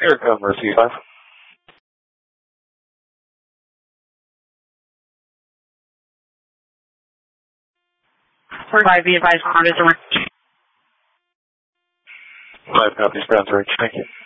Aircom Mercy 5. 45, be advised, ground is a range. 5 copies, ground's range. Thank you.